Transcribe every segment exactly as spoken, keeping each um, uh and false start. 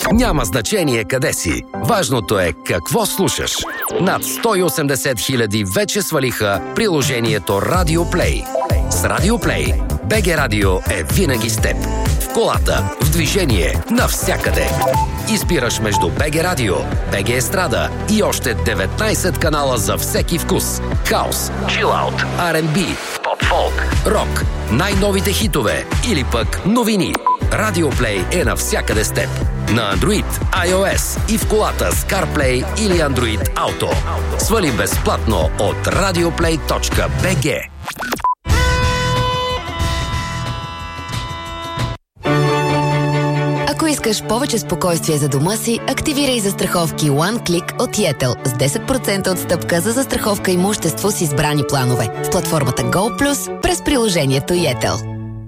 Няма значение къде си. Важното е какво слушаш. Над сто и осемдесет хиляди вече свалиха приложението Radio Play. С Radio Play би джи Радио е винаги с теб. В колата, в движение, навсякъде. Избираш между би джи Радио, би джи Естрада и още деветнайсет канала за всеки вкус. Хаус, чилаут, Ар енд Би, поп-фолк, рок, най-новите хитове или пък новини. Radio Play е навсякъде с теб. На Android, iOS и в колата с CarPlay или Android Auto. Свали безплатно от радиоплей точка би джи. Ако искаш повече спокойствие за дома си, активирай застраховки One Click от Yettel с десет процента отстъпка за застраховка имущество с избрани планове в платформата Go Plus през приложението Yettel.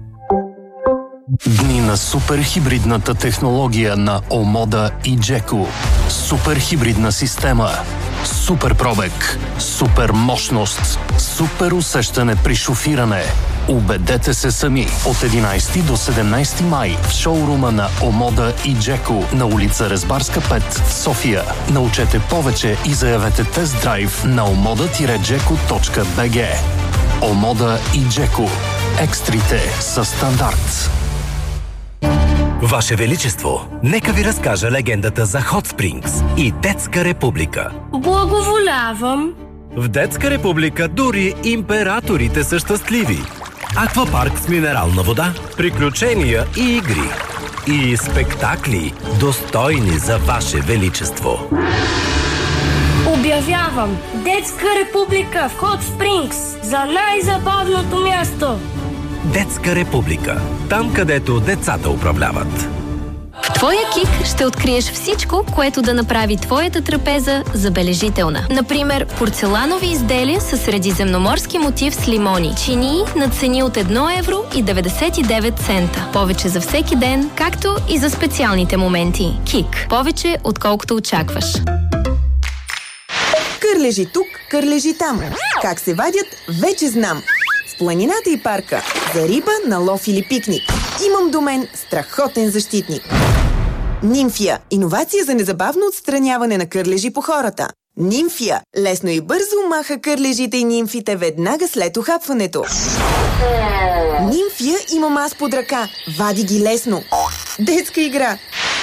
Дни на суперхибридната технология на Омода и Джеко. Суперхибридна система. Супер пробег. Супер мощност. Супер усещане при шофиране. Убедете се сами. От единайсети до седемнайсети май в шоурума на Омода и Джеко на улица Резбарска пет в София. Научете повече и заявете тест-драйв на омода джеко точка би джи. Омода и Джеко. Екстрите са стандарт. Ваше Величество, нека ви разкажа легендата за Hot Springs и Детска република. Благоволявам. В Детска република дори императорите са щастливи. Аквапарк с минерална вода, приключения и игри. И спектакли, достойни за Ваше Величество. Обявявам Детска република в Hot Springs за най-забавното място. Детска република. Там, където децата управляват. В твоя Кик ще откриеш всичко, което да направи твоята трапеза забележителна. Например, порцеланови изделия с средиземноморски мотив с лимони. Чинии на цени от едно евро и деветдесет и девет цента. Повече за всеки ден, както и за специалните моменти. Кик. Повече, отколкото очакваш. Кърлежи тук, кърлежи там. Как се вадят, вече знам. В планината и парка. За риба, на лов или пикник. Имам до мен страхотен защитник. Нимфия. Иновация за незабавно отстраняване на кърлежи по хората. Нимфия. Лесно и бързо маха кърлежите и нимфите веднага след ухапването. Нимфия имам аз под ръка. Вади ги лесно. Детска игра.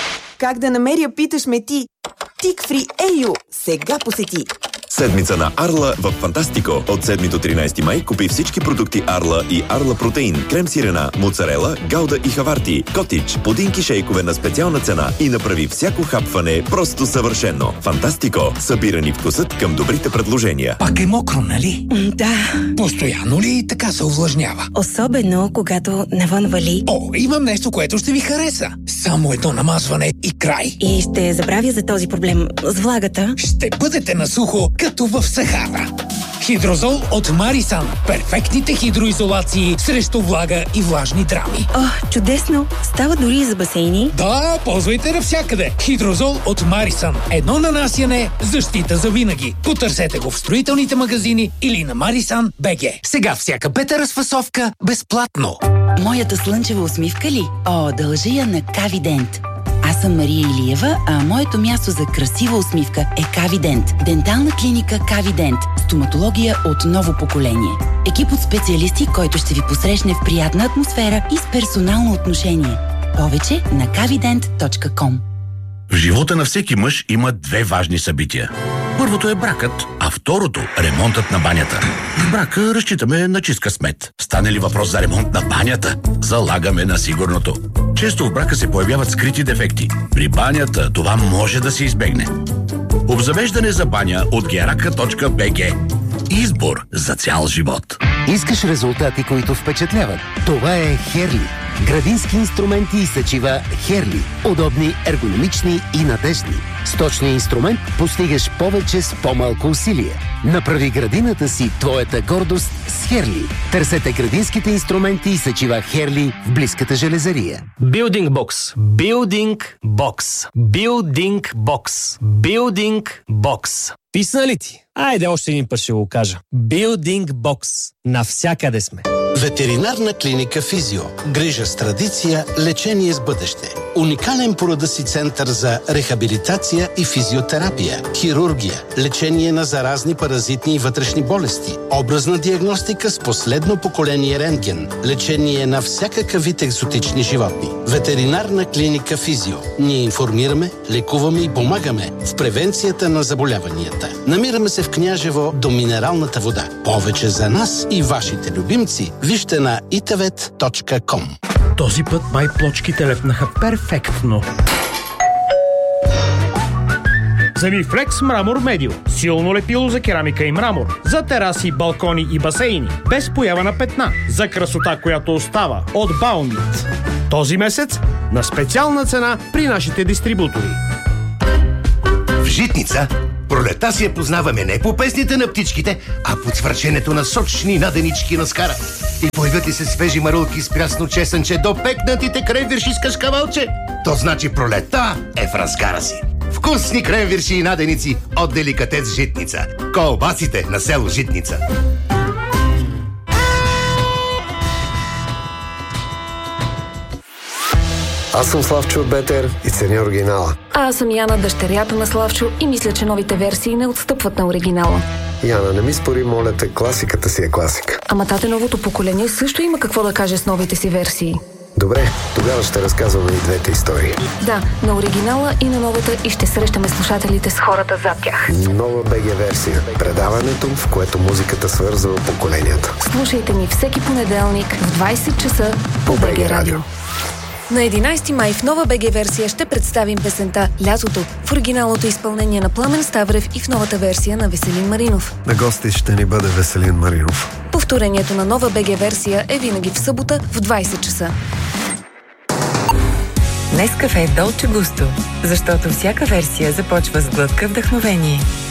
Как да намеря, питаш ме ти. Тикфри Ейо. Сега посети. Седмица на Арла в Фантастико. От седми до тринайсети май купи всички продукти Арла и Арла Протеин, крем сирена, моцарела, гауда и хаварти, котич, пудинки шейкове на специална цена и направи всяко хапване просто съвършено. Фантастико. Събирани вкусът към добрите предложения. Пак е мокро, нали? Да. Постоянно ли така се увлажнява? Особено, когато навън вали. О, имам нещо, което ще ви хареса. Само едно намазване и край. И ще забравя за този проблем с влагата. Ще бъдете на сухо, като в Сахара. Хидрозол от Марисан. Перфектните хидроизолации срещу влага и влажни драми. О, чудесно! Става дори и за басейни. Да, ползвайте навсякъде. Хидрозол от Марисан. Едно нанасяне, защита за винаги. Потърсете го в строителните магазини или на Марисан точка би джи. Сега всяка пета разфасовка безплатно. Моята слънчева усмивка ли? О, дължа я на Кавидент. Аз съм Мария Илиева, а моето място за красива усмивка е Кавидент. Дентална клиника Кавидент. Стоматология от ново поколение. Екип от специалисти, който ще ви посрещне в приятна атмосфера и с персонално отношение. Повече на кавидент точка ком. В живота на всеки мъж има две важни събития. Първото е бракът, а второто – ремонтът на банята. В брака разчитаме на чист късмет. Стане ли въпрос за ремонт на банята, залагаме на сигурното. Често в брака се появяват скрити дефекти. При банята това може да се избегне. Обзавеждане за баня от герака точка би джи. Избор за цял живот. Искаш резултати, които впечатляват? Това е Херли. Градински инструменти и съчива Херли. Удобни, ергономични и надеждни. С точния инструмент постигаш повече с по-малко усилие. Направи градината си твоята гордост с Херли. Търсете градинските инструменти и съчива Херли в близката железария. Building Box. Building Box. Building Box. Building Box. Писна ли ти? Айде още един път ще го кажа. Building Box. Навсякъде сме. Ветеринарна клиника Физио. Грижа с традиция, лечение с бъдеще. Уникален по рода си център за рехабилитация и физиотерапия, хирургия, лечение на заразни паразитни и вътрешни болести, образна диагностика с последно поколение рентген, лечение на всякакъв вид екзотични животни. Ветеринарна клиника Физио. Ние информираме, лекуваме и помагаме в превенцията на заболяванията. Намираме се в Княжево до минералната вода. Повече за нас и вашите любимци вижте на итавет точка ком. Този път май плочките лепнаха перфектно. Замифлекс Мрамор Медио. Силно лепило за керамика и мрамор. За тераси, балкони и басейни. Без поява на петна. За красота, която остава. От Баунит. Този месец на специална цена при нашите дистрибутори. В Житница пролета си я познаваме не по песните на птичките, а по цвърченето на сочни наденички на скара. И появят ли се свежи марулки с прясно чесънче до пекнатите кренвирши с кашкавалче? То значи пролета е в разгара си. Вкусни кренвирши и наденици от Деликатес Житница. Колбасите на село Житница. Аз съм Славчо от Бетер и ценя оригинала. А аз съм Яна, дъщерята на Славчо, и мисля, че новите версии не отстъпват на оригинала. Яна, не ми спори, моля те, класиката си е класика. Ама тате, новото поколение също има какво да каже с новите си версии. Добре, тогава ще разказваме и двете истории. Да, на оригинала и на новата, и ще срещаме слушателите с хората зад тях. Нова БГ версия. Предаването, в което музиката свързва поколенията. Слушайте ни всеки понеделник в двайсет часа по БГ Радио. На единайсети май в нова БГ версия ще представим песента «Лятото» в оригиналното изпълнение на Пламен Ставрев и в новата версия на Веселин Маринов. На гости ще ни бъде Веселин Маринов. Повторението на нова БГ версия е винаги в събота в двайсет часа. Нескафе Долче Густо, защото всяка версия започва с глътка вдъхновение.